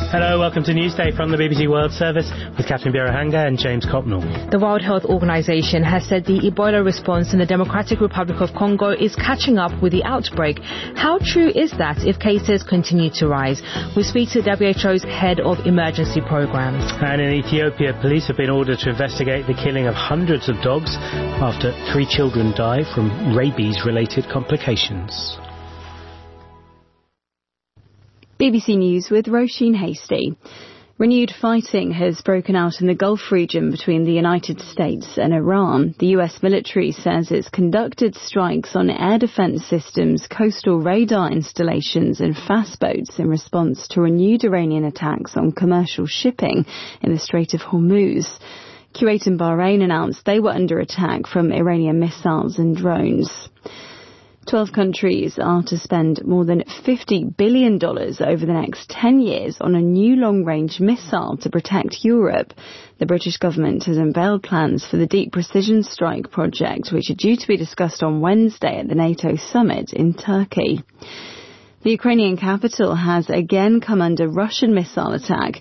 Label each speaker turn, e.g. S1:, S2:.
S1: Hello, welcome to Newsday from the BBC World Service with Catherine Birahanga and James Copnall.
S2: The World Health Organization has said the Ebola response in the Democratic Republic of Congo is catching up with the outbreak. How true is that if cases continue to rise? We speak to WHO's head of emergency programs.
S1: And in Ethiopia, police have been ordered to investigate the killing of hundreds of dogs after 3 children die from rabies-related complications.
S3: BBC News with Roisin Hasty. Renewed fighting has broken out in the Gulf region between the United States and Iran. The US military says it's conducted strikes on air defense systems, coastal radar installations and fast boats in response to renewed Iranian attacks on commercial shipping in the Strait of Hormuz. Kuwait and Bahrain announced they were under attack from Iranian missiles and drones. 12 countries are to spend more than $50 billion over the next 10 years on a new long-range missile to protect Europe. The British government has unveiled plans for the Deep Precision Strike project, which are due to be discussed on Wednesday at the NATO summit in Turkey. The Ukrainian capital has again come under Russian missile attack.